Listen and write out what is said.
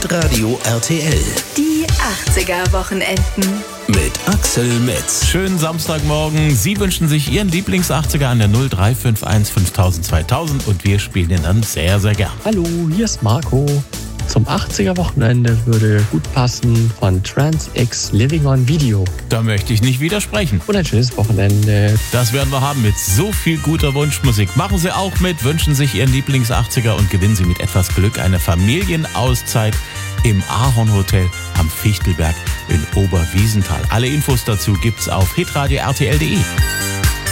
Hitradio RTL. Die 80er-Wochenenden. Mit Axel Metz. Schönen Samstagmorgen. Sie wünschen sich Ihren Lieblings-80er an der 0351 5000 2000 und wir spielen ihn dann sehr, sehr gern. Hallo, hier ist Marco. Zum 80er-Wochenende würde gut passen von Trans X Living on Video. Da möchte ich nicht widersprechen. Und ein schönes Wochenende. Das werden wir haben mit so viel guter Wunschmusik. Machen Sie auch mit, wünschen sich Ihren Lieblings-80er und gewinnen Sie mit etwas Glück eine Familienauszeit im Ahornhotel am Fichtelberg in Oberwiesenthal. Alle Infos dazu gibt's auf hitradio-rtl.de.